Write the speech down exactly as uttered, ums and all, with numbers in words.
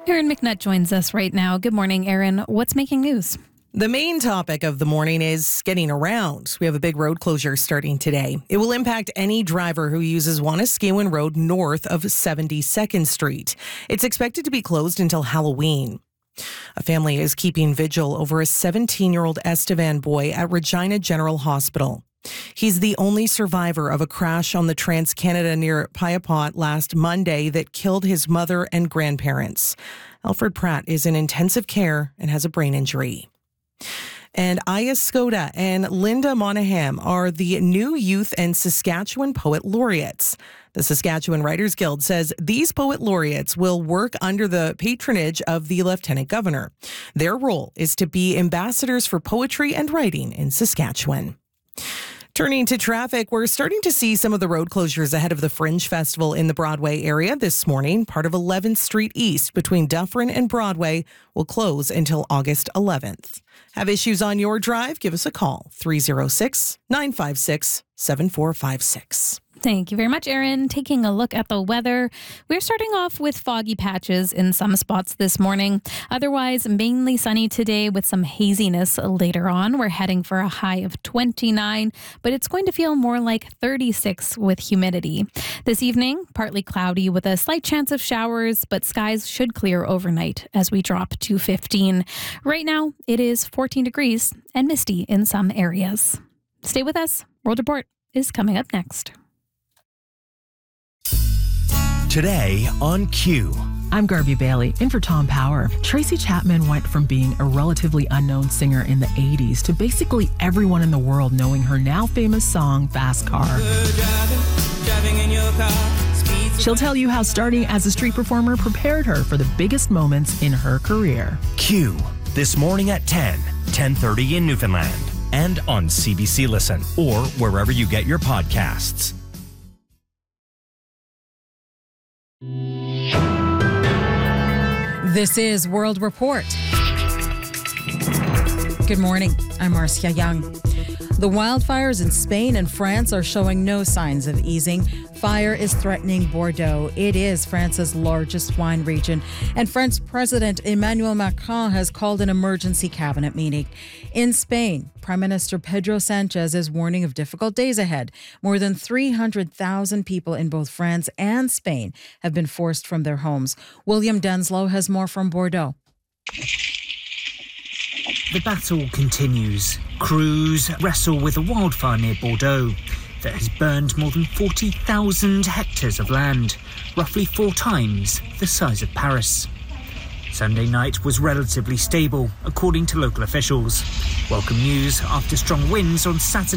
Erin McNutt joins us right now. Good morning, Erin. What's making news? The main topic of the morning is getting around. We have a big road closure starting today. It will impact any driver who uses Waniskewin Road north of seventy-second Street. It's expected to be closed until Halloween. A family is keeping vigil over a seventeen-year-old Estevan boy at Regina General Hospital. He's the only survivor of a crash on the Trans-Canada near Piapot last Monday that killed his mother and grandparents. Alfred Pratt is in intensive care and has a brain injury. And Aya Skoda and Linda Monahan are the new Youth and Saskatchewan Poet Laureates. The Saskatchewan Writers Guild says these poet laureates will work under the patronage of the Lieutenant Governor. Their role is to be ambassadors for poetry and writing in Saskatchewan. Turning to traffic, we're starting to see some of the road closures ahead of the Fringe Festival in the Broadway area this morning. Part of eleventh Street East between Dufferin and Broadway will close until August eleventh. Have issues on your drive? Give us a call, three oh six, nine five six, seven four five six. Thank you very much, Erin. Taking a look at the weather, we're starting off with foggy patches in some spots this morning. Otherwise, mainly sunny today with some haziness later on. We're heading for a high of twenty-nine, but it's going to feel more like thirty-six with humidity. This evening, partly cloudy with a slight chance of showers, but skies should clear overnight as we drop to fifteen. Right now, it is fourteen degrees and misty in some areas. Stay with us. World Report is coming up next. Today on Q. I'm Garvey Bailey, in for Tom Power. Tracy Chapman went from being a relatively unknown singer in the eighties to basically everyone in the world knowing her now famous song, Fast Car. Driving, driving in your car, She'll tell you how starting as a street performer prepared her for the biggest moments in her career. Q, this morning at ten, ten thirty in Newfoundland, and on C B C Listen, or wherever you get your podcasts. This is World Report. Good morning. I'm Marcia Young. The wildfires in Spain and France are showing no signs of easing. Fire is threatening Bordeaux. It is France's largest wine region. And French President Emmanuel Macron has called an emergency cabinet meeting. In Spain, Prime Minister Pedro Sanchez is warning of difficult days ahead. More than three hundred thousand people in both France and Spain have been forced from their homes. William Denslow has more from Bordeaux. The battle continues. Crews wrestle with a wildfire near Bordeaux that has burned more than forty thousand hectares of land, roughly four times the size of Paris. Sunday night was relatively stable, according to local officials. Welcome news after strong winds on Saturday.